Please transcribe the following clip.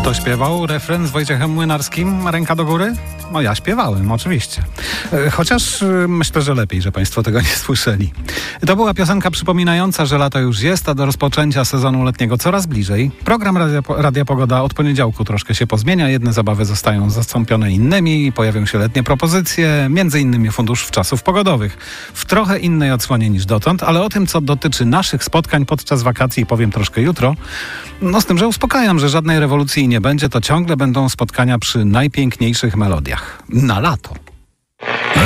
Kto śpiewał refren z Wojciechem Młynarskim? Ręka do góry? No ja śpiewałem, oczywiście. Chociaż myślę, że lepiej, że państwo tego nie słyszeli. To była piosenka przypominająca, że lato już jest, a do rozpoczęcia sezonu letniego coraz bliżej. Program Radia Pogoda od poniedziałku troszkę się pozmienia. Jedne zabawy zostają zastąpione innymi, pojawią się letnie propozycje, między innymi Fundusz Wczasów Pogodowych. W trochę innej odsłonie niż dotąd, ale o tym, co dotyczy naszych spotkań podczas wakacji, powiem troszkę jutro. No z tym, że uspokajam, że żadnej rewolucji nie będzie, to ciągle będą spotkania przy najpiękniejszych melodiach. Na lato.